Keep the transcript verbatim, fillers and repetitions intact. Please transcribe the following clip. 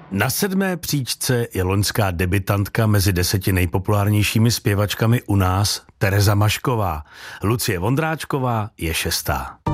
Na sedmé příčce je loňská debutantka mezi deseti nejpopulárnějšími zpěvačkami u nás Tereza Mašková. Lucie Vondráčková je šestá.